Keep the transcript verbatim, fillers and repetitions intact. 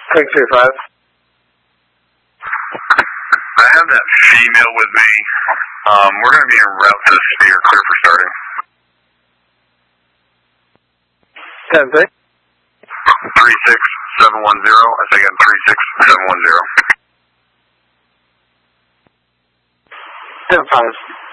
Take two five. I have that female with me. Um, we're going to be en route to Spear, clear for starting. ten six. three six seven one zero. I say again, three six seven one zero. ten five.